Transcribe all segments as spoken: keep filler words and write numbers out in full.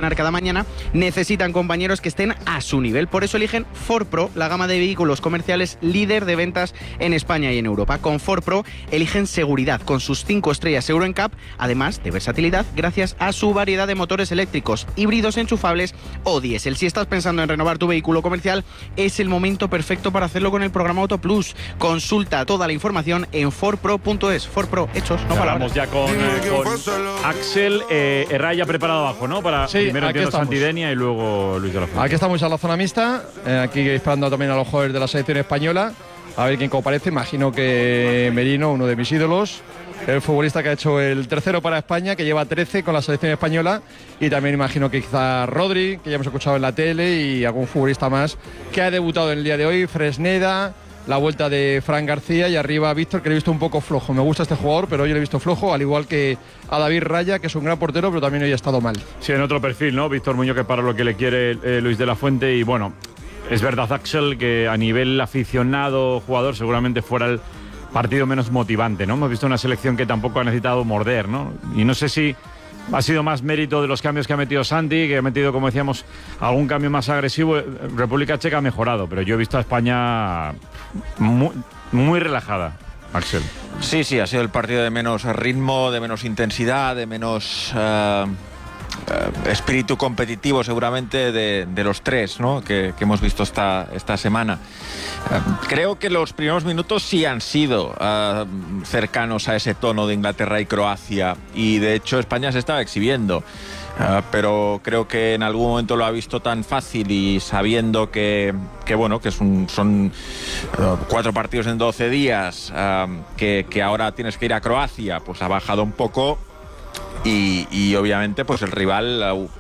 entrenar cada mañana, necesitan compañeros que estén a su nivel. Por eso eligen Ford Pro, la gama de vehículos comerciales líder de ventas en España y en Europa. Con Ford Pro eligen seguridad con sus cinco estrellas Euro N C A P, además de versatilidad gracias a su variedad de motores eléctricos, híbridos enchufables o diésel. Si estás pensando en renovar tu vehículo comercial, es el momento perfecto para hacerlo con el programa Auto Plus. Consulta toda la información en ford pro punto es. Ford Pro, hechos, no palabras. Vamos ya con, eh, con Axel eh, Herraya preparado abajo, ¿no? Para sí, primero entiendo Santidenia y luego Luis de la Fuente. Aquí estamos a la zona mixta, eh, aquí esperando también a los jugadores de la selección española, a ver quién comparece. Imagino que Merino, uno de mis ídolos, el futbolista que ha hecho el tercero para España, que lleva trece con la selección española, y también imagino que quizá Rodri, que ya hemos escuchado en la tele, y algún futbolista más que ha debutado en el día de hoy, Fresneda, la vuelta de Fran García, y arriba Víctor, que le he visto un poco flojo. Me gusta este jugador, pero hoy lo he visto flojo, al igual que a David Raya, que es un gran portero, pero también hoy ha estado mal. Sí, en otro perfil, ¿no? Víctor Muñoz, que para lo que le quiere eh, Luis de la Fuente, y bueno, es verdad, Axel, que a nivel aficionado, jugador, seguramente fuera el partido menos motivante, ¿no? Hemos visto una selección que tampoco ha necesitado morder, ¿no? Y no sé si ha sido más mérito de los cambios que ha metido Santi, que ha metido, como decíamos, algún cambio más agresivo. República Checa ha mejorado, pero yo he visto a España muy, muy relajada, Axel. Sí, sí, ha sido el partido de menos ritmo, de menos intensidad, de menos uh, uh, espíritu competitivo seguramente de, de los tres, ¿no? que, que hemos visto esta, esta semana. Uh, creo que los primeros minutos sí han sido uh, cercanos a ese tono de Inglaterra y Croacia, y de hecho España se estaba exhibiendo. Uh, pero creo que en algún momento lo ha visto tan fácil, y sabiendo que, que bueno, que es un, son uh, cuatro partidos en doce días, uh, que, que ahora tienes que ir a Croacia, pues ha bajado un poco, y, y obviamente pues el rival uh,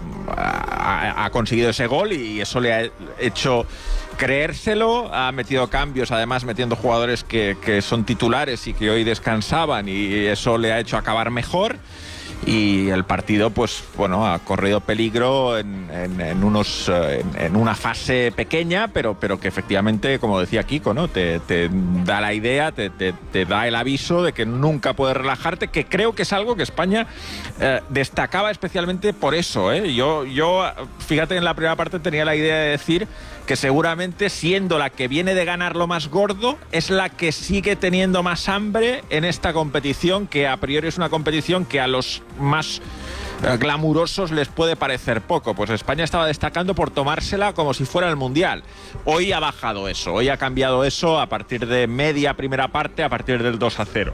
ha, ha conseguido ese gol, y eso le ha hecho creérselo. Ha metido cambios, además metiendo jugadores que, que son titulares y que hoy descansaban, y eso le ha hecho acabar mejor. Y el partido, pues bueno, ha corrido peligro en, en, en unos en, en una fase pequeña, pero, pero que efectivamente, como decía Kiko, ¿no? Te, te da la idea, te, te, te da el aviso de que nunca puedes relajarte, que creo que es algo que España eh, destacaba especialmente por eso, ¿eh? Yo, yo, fíjate, en la primera parte tenía la idea de decir que seguramente, siendo la que viene de ganar lo más gordo, es la que sigue teniendo más hambre en esta competición, que a priori es una competición que a los más eh, glamurosos les puede parecer poco. Pues España estaba destacando por tomársela como si fuera el Mundial. Hoy ha bajado eso, hoy ha cambiado eso a partir de media primera parte, a partir del dos a cero.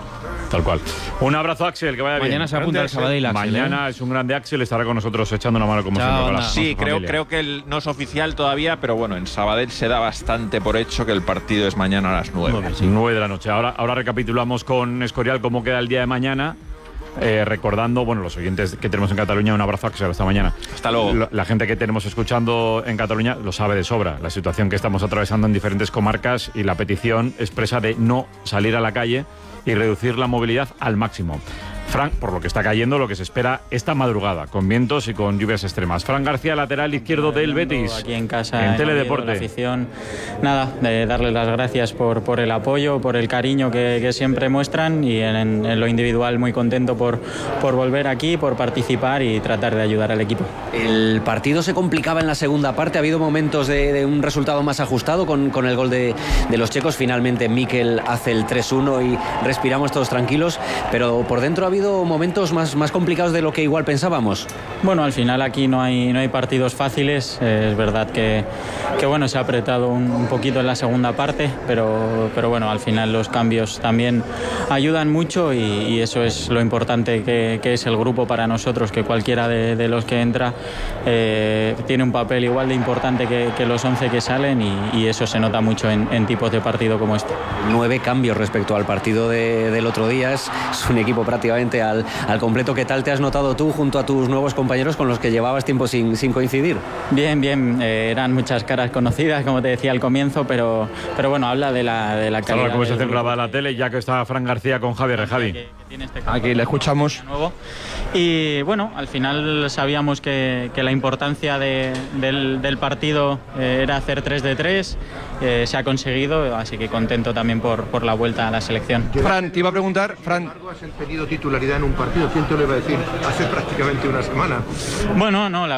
Tal cual. Un abrazo, Axel, que vaya Mañana bien. Mañana se apunta el Sabadell, Axel. Mañana ¿eh? Es un grande Axel, estará con nosotros echando una mano como Chao, siempre. anda. Con Sí, creo, creo que el, no es oficial todavía, pero bueno, en Sabadell se da bastante por hecho que el partido es mañana a las nueve. Sí. nueve de la noche. Ahora, ahora recapitulamos con Escorial cómo queda el día de mañana. Eh, recordando, bueno, los oyentes que tenemos en Cataluña, un abrazo, Axel, hasta mañana. Hasta luego. La, la gente que tenemos escuchando en Cataluña lo sabe de sobra, la situación que estamos atravesando en diferentes comarcas y la petición expresa de no salir a la calle y reducir la movilidad al máximo. Fran, por lo que está cayendo, lo que se espera esta madrugada, con vientos y con lluvias extremas. Fran García, lateral izquierdo del Betis. Aquí en casa, en en Teledeporte. La afición, nada, de darles las gracias por, por el apoyo, por el cariño que, que siempre muestran, y en, en lo individual muy contento por, por volver aquí, por participar y tratar de ayudar al equipo. El partido se complicaba en la segunda parte, ha habido momentos de, de un resultado más ajustado con, con el gol de, de los checos. Finalmente Mikel hace el tres uno y respiramos todos tranquilos, pero por dentro ha habido momentos más, más complicados de lo que igual pensábamos. Bueno, al final aquí no hay, no hay partidos fáciles. Eh, es verdad que, que bueno, se ha apretado un, un poquito en la segunda parte, pero, pero bueno, al final los cambios también ayudan mucho, y, y eso es lo importante que, que es el grupo para nosotros, que cualquiera de, de los que entra eh, tiene un papel igual de importante que, que los once que salen, y, y eso se nota mucho en, en tipos de partido como este. Nueve cambios respecto al partido de, del otro día, es, es un equipo prácticamente Al, al completo. ¿Qué tal te has notado tú junto a tus nuevos compañeros con los que llevabas tiempo sin, sin coincidir? Bien, bien, eh, eran muchas caras conocidas, como te decía al comienzo, pero, pero bueno, habla de la, de la calidad. Ahora como se hace grabada la tele, ya que está Fran García con Javier. Javi. Que, que tiene este Aquí le escuchamos. Nuevo. Y bueno, al final sabíamos que, que la importancia de, del, del partido eh, era hacer tres de tres, eh, se ha conseguido, así que contento también por, por la vuelta a la selección. Fran, te iba a preguntar, Fran. ¿Has pedido titularidad en un partido? ¿Quién te lo iba a decir hace prácticamente una semana? Bueno, no, la